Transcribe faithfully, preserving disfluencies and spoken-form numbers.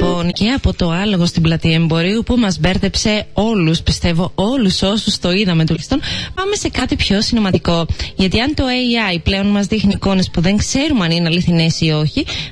λοιπόν και από το άλογο στην πλατεία Εμπορίου που μας μπέρδεψε όλους, πιστεύω όλους όσους το είδαμε τουλάχιστον, πάμε σε κάτι πιο συνωματικό. Γιατί αν το έι άι πλέον μας δείχνει εικόνες που δεν ξέρουμε αν είναι αληθινές ή όχι,